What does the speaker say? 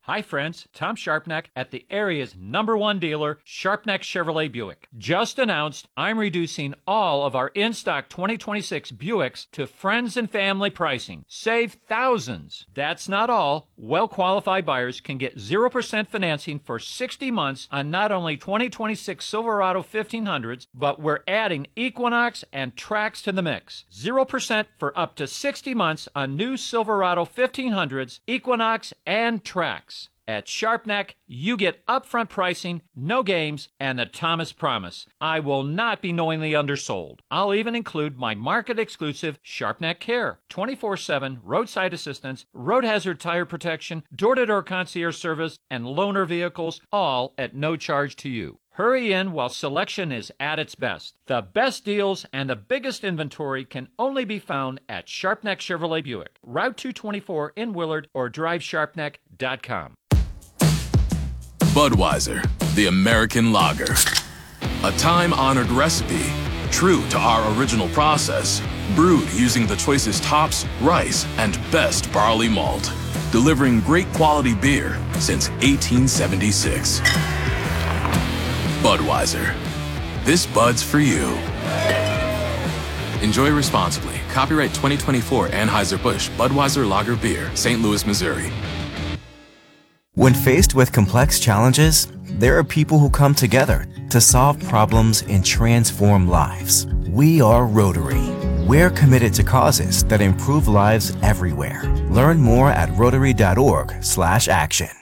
Hi friends, Tom Sharpneck at the area's #1 dealer, Sharpneck Chevrolet Buick. Just announced I'm reducing all of our in-stock 2026 Buicks to friends and family pricing. Save thousands. That's not all. Well-qualified buyers can get 0% financing for 60 months on not only 2026 Silverado 1500s, but we're adding Equinox and Trax to the mix. 0% for up to 60 months on new Silverado 1500s, Equinox, and Trax. At Sharpneck, you get upfront pricing, no games, and the Thomas promise. I will not be knowingly undersold. I'll even include my market-exclusive Sharpneck Care, 24/7 roadside assistance, road hazard tire protection, door-to-door concierge service, and loaner vehicles, all at no charge to you. Hurry in while selection is at its best. The best deals and the biggest inventory can only be found at Sharpneck Chevrolet Buick, Route 224 in Willard, or drivesharpneck.com. Budweiser, the American lager. A time-honored recipe, true to our original process, brewed using the choicest hops, rice, and best barley malt, delivering great quality beer since 1876. Budweiser. This Bud's for you. Enjoy responsibly. Copyright 2024 Anheuser-Busch Budweiser Lager Beer, St. Louis, Missouri. When faced with complex challenges, there are people who come together to solve problems and transform lives. We are Rotary. We're committed to causes that improve lives everywhere. Learn more at rotary.org/action.